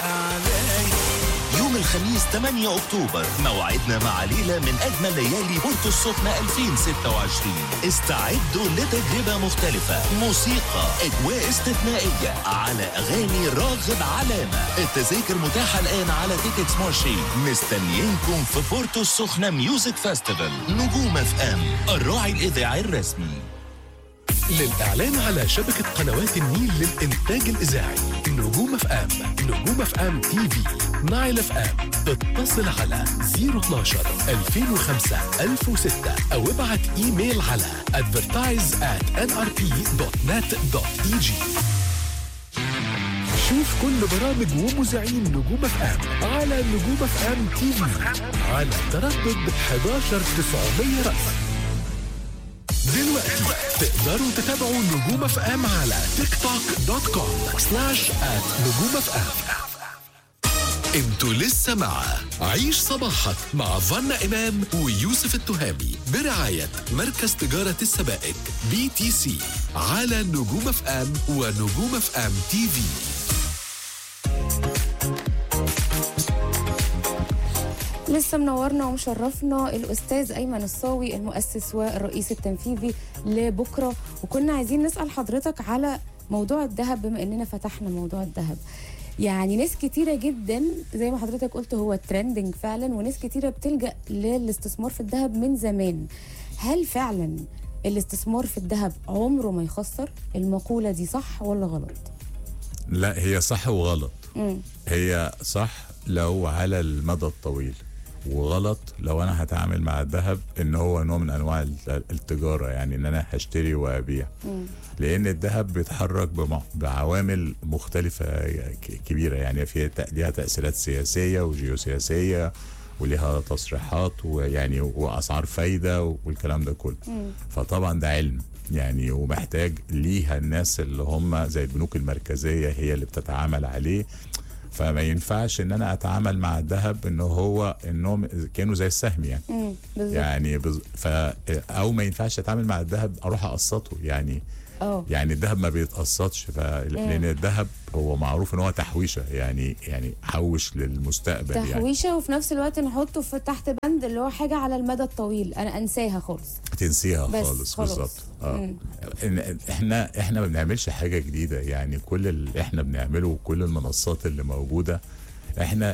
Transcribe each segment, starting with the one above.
يوم الخميس 8 أكتوبر موعدنا مع ليلة من أجمل ليالي بورتو السخنة 2026. استعدوا لتجربة مختلفة، موسيقى، أجواء استثنائية على أغاني راغب علامة. التذاكر متاحة الآن على تيكتس مارشي. مستنيينكم في بورتو السخنة ميوزك فاستيفال. نجوم اف ام الراعي الإذاعي الرسمي. للإعلان على شبكة قنوات النيل للإنتاج الإذاعي نجوم اف ام، نجوم اف ام تي في، نايل اف ام، اتصل على 012 2005 1006 أو ابعت إيميل على advertise@nrp.net.eg. شوف كل برامج ومذيعين نجوم اف ام على نجوم اف ام تي في على تردد 11900 رأس. دلوقتي تقدروا تتابعوا نجوم اف ام على tiktok.com/@نجوم اف ام. انتوا لسه مع عيش صباحك مع فانا إمام ويوسف التهامي برعاية مركز تجارة السبائك BTC على نجوم اف ام ونجوم اف ام تي في. لسه منورنا ومشرفنا الأستاذ أيمن الصاوي المؤسس والرئيس التنفيذي لبكرة. وكنا عايزين نسأل حضرتك على موضوع الذهب، بما أننا فتحنا موضوع الذهب. يعني ناس كتيرة جدا زي ما حضرتك قلت هو ترندنج فعلا، وناس كتيرة بتلجأ للاستثمار في الذهب من زمان. هل فعلا الاستثمار في الذهب عمره ما يخسر؟ المقولة دي صح ولا غلط؟ لا، هي صح وغلط. هي صح لو على المدى الطويل، وغلط لو انا هتعامل مع الذهب ان هو نوع من انواع التجاره، يعني ان انا هشتري وابيع. لان الذهب بيتحرك بعوامل مختلفه كبيره، يعني ليها تاثيرات سياسيه وجيوسياسيه وليها تصريحات ويعني واسعار فايده والكلام ده كله. فطبعا ده علم يعني، ومحتاج ليها الناس اللي هم زي البنوك المركزيه هي اللي بتتعامل عليه. فما ينفعش ان انا اتعامل مع الذهب انه هو انهم كانوا زي السهم يعني. يعني او ما ينفعش اتعامل مع الذهب اروح اقسطه يعني. يعني الذهب ما بيتقسطش، لان الذهب هو معروف ان هو تحويشه، يعني حوش للمستقبل، تحويشه يعني. وفي نفس الوقت نحطه في تحت بند اللي هو حاجه على المدى الطويل، انا انساها خالص، تنسيها خالص. بالظبط. احنا ما بنعملش حاجه جديده، يعني كل اللي احنا بنعمله وكل المنصات اللي موجوده احنا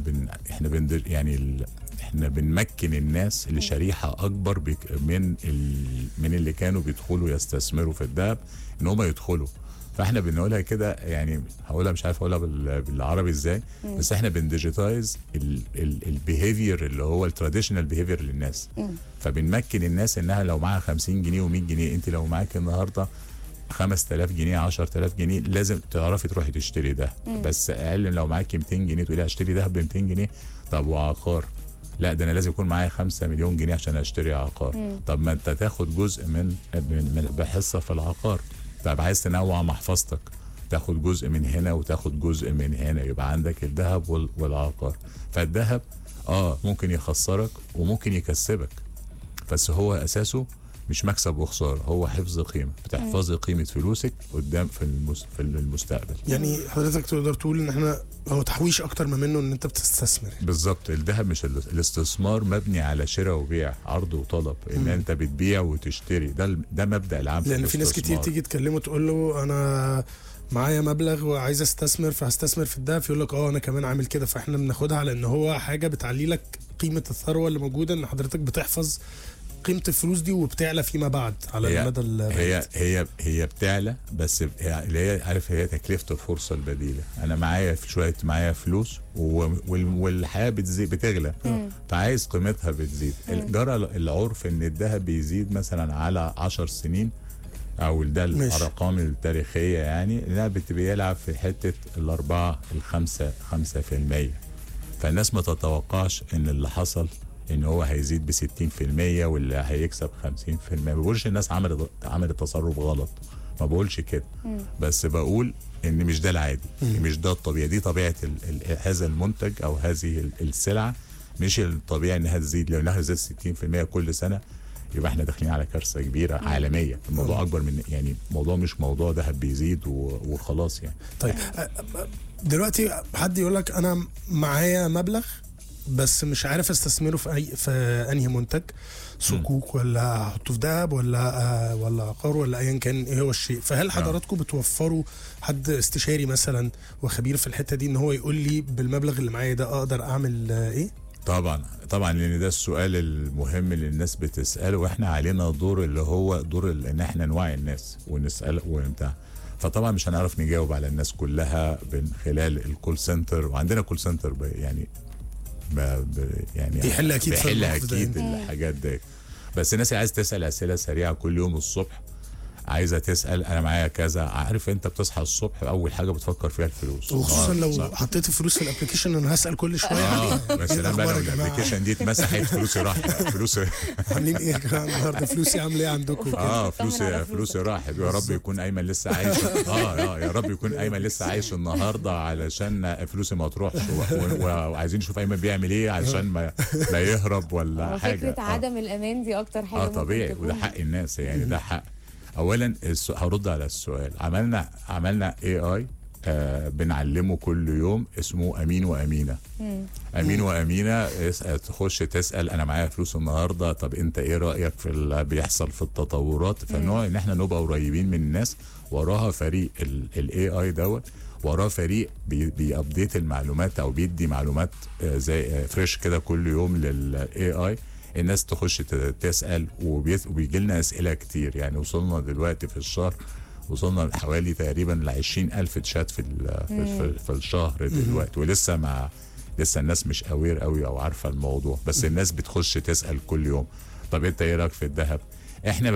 بنمكن الناس لشريحه اكبر من اللي كانوا بيدخلوا يستثمروا في الذهب ان هم يدخلوا. فاحنا بنقولها كده، يعني هقولها مش عارف اقولها بالعربي ازاي، بس احنا بنديجيتايز البيهيفير اللي هو التراديشنال بيهيفير للناس. فبنمكن الناس انها لو معاها 50 جنيه و100 جنيه، انت لو معاك النهارده 5000 جنيه 10000 جنيه لازم تعرفي تروحي تشتري ده. بس اقل لو معاكي 200 جنيه تقولي هشتري ده ب 200 جنيه. طب وعقار؟ لا، ده انا لازم يكون معايا 5 مليون جنيه عشان اشتري عقار. طب ما انت تاخد جزء من بحصه في العقار. طب عايز تنوع محفظتك، تاخد جزء من هنا وتاخد جزء من هنا، يبقى عندك الذهب والعقار. فالذهب ممكن يخسرك وممكن يكسبك، بس هو اساسه مش مكسب وخساره، هو حفظ قيمه، بتحفظي قيمه فلوسك قدام في المستقبل. يعني حضرتك تقدر تقول ان احنا هو تحويش اكتر ما منه ان انت بتستثمر. بالظبط. الذهب مش الاستثمار مبني على شراء وبيع، عرض وطلب، ان انت بتبيع وتشتري. ده مبدأ العام. لان في ناس كتير تيجي تكلمه تقول له انا معايا مبلغ وعايز استثمر فهستثمر في الذهب، يقول لك انا كمان عامل كده. فاحنا بناخدها على ان هو حاجه بتعلي لك قيمه الثروه اللي موجوده، ان حضرتك بتحفظ قيمه الفلوس دي وبتعلى فيما بعد على المدى البعيد. هي بتعلى، بس اللي هي عارف هي تكلفه الفرصه البديله. انا معايا فلوس والحياه بتغلى، فعايز قيمتها بتزيد. جرى العرف ان الذهب بيزيد مثلا على 10 سنين، او ده الارقام التاريخيه، يعني لا بيلعب في حته 4-5%. فالناس ما تتوقعش ان اللي حصل ان هو هيزيد ب 60% واللي هيكسب 50%. ما بقولش الناس عملت تصرف غلط، ما بقولش كده، بس بقول ان مش ده العادي، مش ده الطبيعي. دي طبيعه هذا المنتج او هذه السلعه، مش الطبيعي انها تزيد. لو انها تزيد 60% كل سنه يبقى احنا داخلين على كارثه كبيره عالميه. الموضوع اكبر من يعني موضوع مش موضوع ذهب بيزيد وخلاص يعني. طيب دلوقتي حد يقول لك انا معايا مبلغ بس مش عارف استثمره في انهي منتج، صكوك ولا احطه في ذهب ولا عقار ولا ايا كان ايه هو الشيء، فهل حضراتكم بتوفروا حد استشاري مثلا وخبير في الحته دي ان هو يقول لي بالمبلغ اللي معايا ده اقدر اعمل ايه؟ طبعا لان ده السؤال المهم اللي الناس بتساله، واحنا علينا دور اللي هو دور ان احنا نوعي الناس ونسال وبتاع. فطبعا مش هنعرف نجاوب على الناس كلها من خلال الكول سنتر، وعندنا كول سنتر يعني يعني بيحل اكيد الحاجات دي. بس الناس اللي عايز تسال اسئله سريعه كل يوم الصبح، عايزه تسال انا معايا كذا، عارف انت بتصحى الصبح اول حاجه بتفكر فيها الفلوس، وخصوصا لو حطيت الفلوس في الابلكيشن انا هسال كل شويه بس انا بقى الابلكيشن دي اتمسحت فلوسي راحت. فلوسي عاملين ايه يا جماعه النهارده؟ فلوسي عامله ايه عندكم؟ فلوسي راحت. يا رب يكون ايمن لسه عايش. يا رب يكون ايمن لسه عايش النهارده علشان فلوسي ما تروحش، وعايزين نشوف ايمن بيعمل ايه علشان ما يهرب ولا حاجه. فكره عدم الامان دي اكتر حاجه طبيعي، وده حق الناس يعني، ده حق. اولا هرد على السؤال. عملنا AI بنعلمه كل يوم، اسمه امين وامينه. امين وامينه تخش تسال انا معايا فلوس النهارده، طب انت ايه رايك في اللي بيحصل في التطورات؟ فنوع ان احنا نبقى قريبين من الناس. وراها فريق AI دوت، وراه فريق بيابديت المعلومات او بيدي معلومات زي فريش كده كل يوم للAI. الناس تخش تسال وبيجي لنا اسئله كتير. يعني وصلنا دلوقتي في الشهر وصلنا حوالي تقريبا ل20,000 تشات في الشهر دلوقتي، ولسه لسه الناس مش اوير قوي او عارفه الموضوع، بس الناس بتخش تسال كل يوم. طب انت ايه رايك في الذهب؟ احنا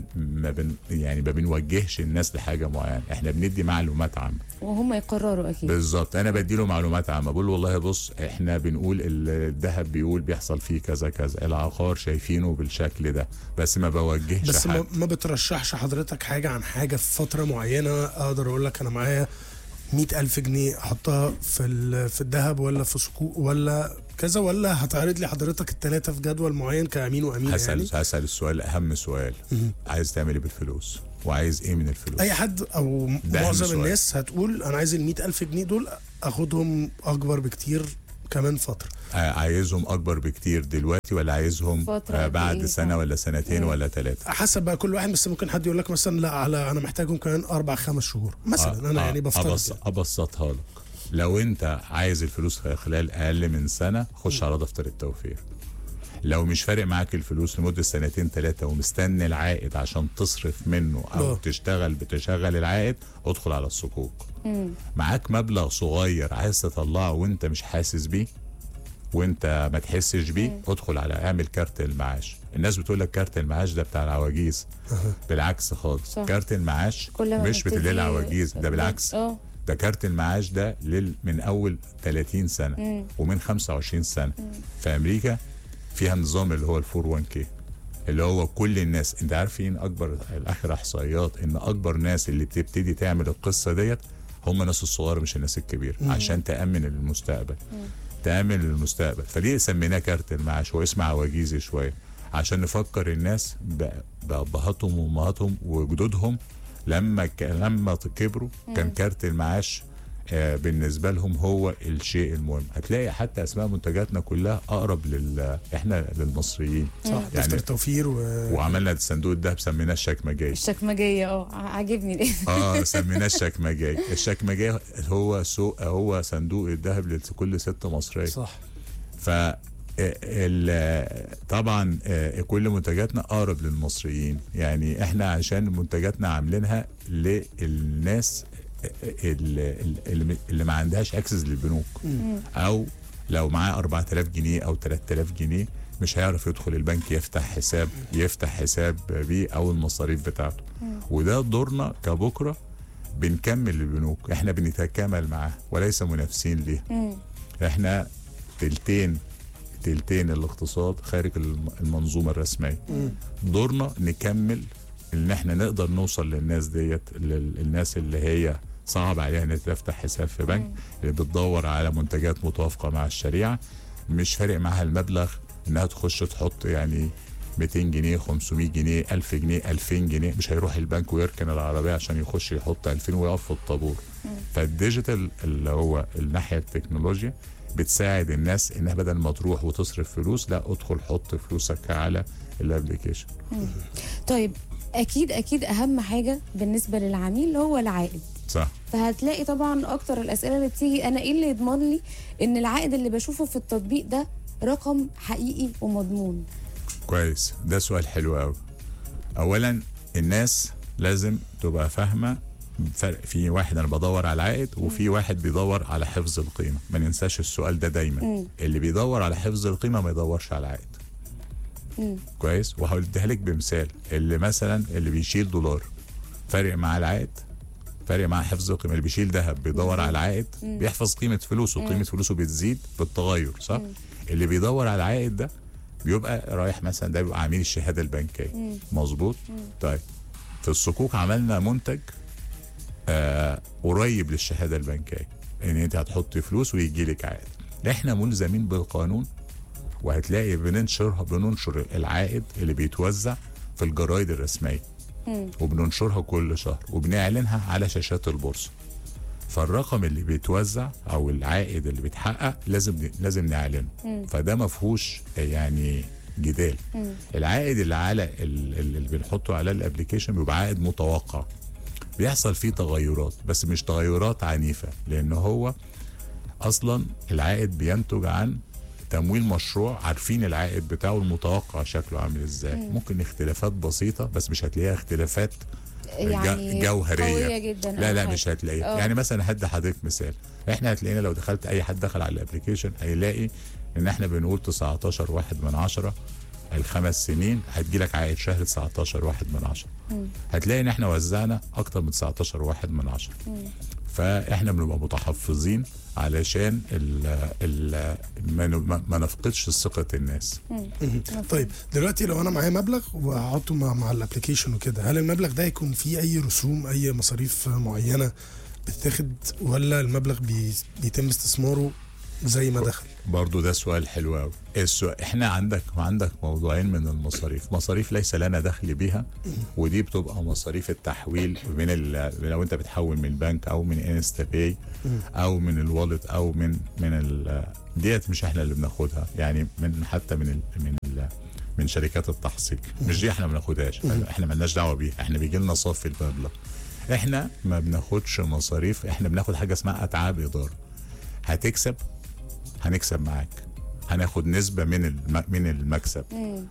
ما بنوجهش الناس لحاجه معينه، احنا بندي معلومات عامه وهم يقرروا اكيد. بالظبط، انا بدي له معلومات عامه، بقول له والله بص احنا بنقول الذهب بيقول بيحصل فيه كذا كذا، العقار شايفينه بالشكل ده، بس ما بوجهش بس حد. ما بترشحش حضرتك حاجه عن حاجه في فتره معينه؟ اقدر اقول لك انا معايا 100,000 جنيه احطها في الذهب ولا في صكوك ولا كذا، ولا هتعرض لي حضرتك الثلاثه في جدول معين كامين وامين؟ هسأل السؤال، اهم سؤال، عايز تعمل ايه بالفلوس وعايز ايه من الفلوس؟ اي حد او معظم الناس هتقول انا عايز 100,000 جنيه دول اخدهم اكبر بكتير كمان فتره. عايزهم اكبر بكتير دلوقتي ولا عايزهم بعد سنه ولا سنتين ولا 3؟ حسب بقى كل واحد. بس ممكن حد يقول لك مثلا لا انا محتاجهم كمان 4-5 شهور مثلا. انا يعني بفترض ابسطها لك. لو انت عايز الفلوس خلال اقل من سنه خش على دفتر التوفير. لو مش فارق معاك الفلوس لمده 2-3 ومستني العائد عشان تصرف منه او بتشغل العائد، ادخل على الصكوك. معاك مبلغ صغير عايز تطلعه وانت مش حاسس بيه وانت ما تحسش بيه، ادخل على اعمل كارت المعاش. الناس بتقول لك كارت المعاش ده بتاع العواجيز. بالعكس خالص، كارت المعاش مش بتاع العواجيز، ده بالعكس. ده كارت المعاش ده من اول 30 سنه ومن 25 سنه. في امريكا فيها نظام اللي هو ال401k، اللي هو كل الناس. انت عارفين اكبر الاخر احصائيات ان اكبر ناس اللي بتبتدي تعمل القصه ديت هم الناس الصغار مش النس الكبير، عشان تامن المستقبل. تامن المستقبل. فليه سميناه كارت المعاش؟ هو اسم عواجيزي شويه، عشان نفكر الناس بابهاتهم وامهاتهم وجدودهم لما كبروا كان كارت المعاش بالنسبه لهم هو الشيء المهم. هتلاقي حتى اسماء منتجاتنا كلها اقرب احنا للمصريين. صح. يعني دفتر التوفير وعملنا صندوق الذهب سميناه الشكمجيه. عاجبني سميناه الشكمجيه. الشكمجيه هو صندوق الذهب لكل ست مصريه. صح. طبعا كل منتجاتنا اقرب للمصريين. يعني احنا عشان منتجاتنا عاملينها للناس اللي ما عندهاش اكسس للبنوك، او لو معاه 4,000 جنيه او 3,000 جنيه مش هيعرف يدخل البنك يفتح حساب بيه او المصاريف بتاعته. وده دورنا كبكره، بنكمل البنوك، احنا بنتكامل معاه وليس منافسين ليه. احنا تلتين الاقتصاد خارج المنظومه الرسميه. دورنا نكمل ان احنا نقدر نوصل للناس ديت، للناس اللي هي صعب عليها انها تفتح حساب في بنك، اللي بتدور على منتجات متوافقه مع الشريعه، مش فارق معاها المبلغ، انها تخش تحط يعني 200 جنيه 500 جنيه 1000 جنيه 2000 جنيه، مش هيروح البنك ويركن العربيه عشان يخش يحط 2000 ويقف في الطابور. فالديجيتال اللي هو الناحيه التكنولوجيا بتساعد الناس انها بدل ما تروح وتصرف فلوس، لا ادخل حط فلوسك على الابلكيشن. طيب اكيد اهم حاجه بالنسبه للعميل هو العائد. صح. فهتلاقي طبعا اكتر الاسئله اللي بتيجي انا ايه اللي يضمن لي ان العائد اللي بشوفه في التطبيق ده رقم حقيقي ومضمون؟ كويس، ده سؤال حلو قوي. اولا الناس لازم تبقى فاهمه فرق، في واحد انا بدور على العائد وفي واحد بيدور على حفظ القيمه. ما ننساش السؤال ده دايما. اللي بيدور على حفظ القيمه ما يدورش على العائد. كويس. وهديها لك بمثال. اللي مثلا اللي بيشيل دولار فارق مع العائد، فارق مع حفظ القيمه. اللي بيشيل ذهب بيدور على العائد، بيحفظ قيمه فلوسه، قيمه فلوسه بتزيد بالتغير، صح؟ اللي بيدور على العائد ده بيبقى رايح مثلا، ده بيبقى عميل الشهاده البنكيه. مظبوط. طيب في الصكوك عملنا منتج قريب للشهاده البنكيه، ان انت هتحطي فلوس ويجي لك عائد. احنا ملزمين بالقانون، وهتلاقي بننشر العائد اللي بيتوزع في الجرايد الرسميه، وبننشرها كل شهر وبنعلنها على شاشات البورصه. فالرقم اللي بيتوزع او العائد اللي بيتحقق لازم نعلنه. فده ما فيهوش يعني جدال. العائد اللي على اللي بنحطه على الابلكيشن بيبقى عائد متوقع، بيحصل فيه تغيرات بس مش تغيرات عنيفه، لان هو اصلا العائد بينتج عن تمويل مشروع، عارفين العائد بتاعه المتوقع شكله عامل ازاي. ممكن اختلافات بسيطه بس مش هتلاقيها اختلافات يعني جوهريه قوية جدا. لا مش هتلاقيها. يعني مثلا هدي حضرتك مثال. احنا هتلاقينا لو دخلت اي حد دخل على الابلكيشن هيلاقي ان احنا بنقول 19.1 الخمس سنين هتجيلك عائد شهر 19.1. هتلاقي ان احنا وزعنا اكتر من 19.1. فاحنا بنبقى متحفظين علشان ما نفقدش ثقة الناس. طيب دلوقتي لو انا معايا مبلغ وهحطه مع الابلكيشن وكده، هل المبلغ ده يكون فيه اي رسوم، اي مصاريف معينة بتاخد، ولا المبلغ بيتم استثماره زي ما دخل؟ برضو ده سؤال حلو قوي. احنا عندك موضوعين من المصاريف. مصاريف ليس لنا دخل بيها، ودي بتبقى مصاريف التحويل من لو انت بتحول من البنك او من انستا باي او من الوالت او من ديت مش احنا اللي بناخدها، يعني حتى من شركات التحصيل. مش دي احنا ما بناخدهاش، احنا مالناش دعوه بيها. احنا بيجي لنا صافي المبلغ. احنا ما بناخدش مصاريف، احنا بناخد حاجه اسمها اتعاب اداره. هتكسب هنكسب معاك، هناخد نسبة من المكسب.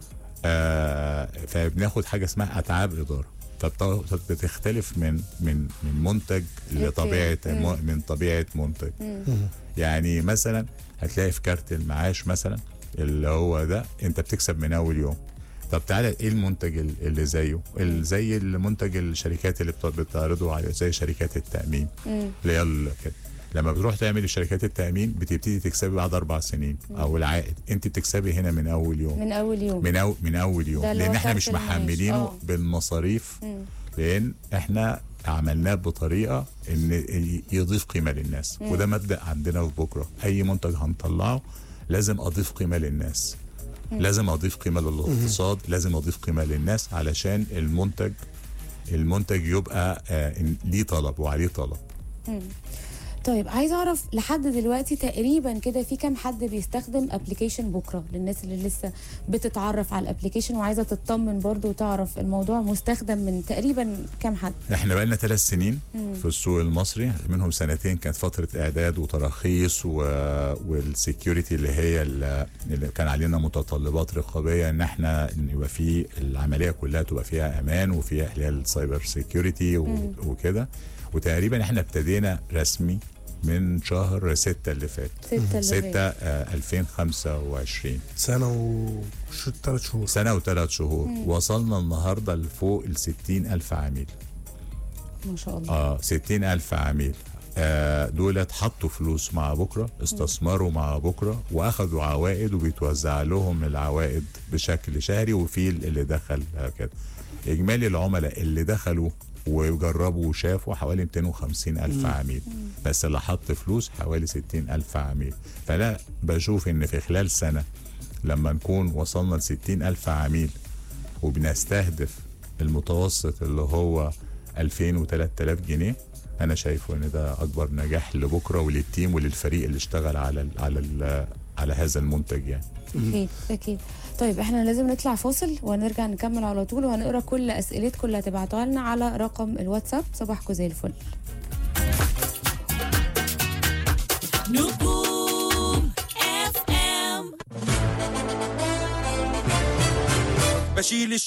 فبناخد حاجة اسمها أتعاب إدارة. فبتختلف من منتج لطبيعة من طبيعة منتج. يعني مثلا هتلاقي في كارت المعاش مثلا اللي هو ده انت بتكسب من أول يوم. طب تعالى ايه المنتج اللي زيه؟ زي المنتج الشركات اللي بتعرضه على زي شركات التأمين اللي هي كده. لما بتروح تعمل شركات التأمين بتبتدي تكسبي بعد 4 سنين او العائد، انت بتكسبي هنا من اول يوم. من اول يوم لان احنا مش محملينه بالمصاريف، لان احنا عملناه بطريقه ان يضيف قيمه للناس. وده مبدأ عندنا في بكره. اي منتج هنطلعه لازم اضيف قيمه للناس، لازم اضيف قيمه للاقتصاد، لازم اضيف قيمه للناس علشان المنتج يبقى ليه طلب وعليه طلب. طيب عايز اعرف لحد دلوقتي تقريبا كده في كام حد بيستخدم ابلكيشن بكره، للناس اللي لسه بتتعرف على الابلكيشن وعايزه تطمن برضو وتعرف الموضوع مستخدم من تقريبا كام حد؟ احنا بقالنا 3 سنين في السوق المصري، منهم 2 سنين كانت فتره اعداد وتراخيص والسكيورتي اللي هي اللي كان علينا متطلبات رقابيه ان احنا يبقى في العمليه كلها تبقى فيها امان وفيها اللي هي السايبر سكيورتي وكده. وتقريبا احنا ابتدينا رسمي من شهر 6 اللي فات. 6 2025. سنة و3 شهور. وصلنا النهارده لفوق 60,000 عميل. ما شاء الله. 60,000 عميل. دولت حطوا فلوس مع بكره، استثمروا مع بكره واخدوا عوائد وبيتوزع لهم العوائد بشكل شهري. وفي اللي دخل كده. اجمالي العملاء اللي دخلوا وجربوا وشافوا حوالي 250,000 عميل، بس اللي حط فلوس حوالي 60,000 عميل. فلا بشوف ان في خلال سنة لما نكون وصلنا ل60,000 عميل وبنستهدف المتوسط اللي هو 2000 و 3000 جنيه، انا شايفه ان ده اكبر نجاح لبكره وللتيم وللفريق اللي اشتغل على هذا المنتج يعني. اكيد اكيد. طيب احنا لازم نطلع فاصل ونرجع نكمل على طول، وهنقرا كل اسئلتكم اللي هتبعتوها لنا على رقم الواتساب. صباحكم زي الفل. نجوم FM بشيل